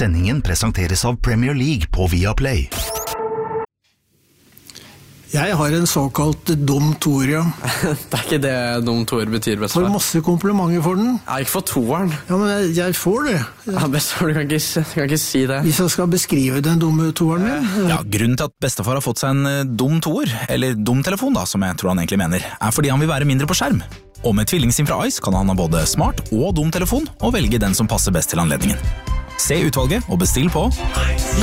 Sendingen presenteres av Premier League på Viaplay. Jeg har en såkalt dum toer, ja. Det ikke det dum toer betyr, bestefar. Får masse komplimenter for den. Jeg har ikke fått toeren. Ja, men jeg får det. Ja, bestefar, du kan ikke si det. Hvis jeg skal beskrive den dumme toeren min. Ja, grunnen til at bestefar har fått seg en dum toer, eller dum telefon da, som jeg tror han egentlig mener, fordi han vil være mindre på skjerm. Og med tvillingsim fra Ice kan han ha både smart og dum telefon, og velge den som passer best til anledningen. Se utvalget og bestill på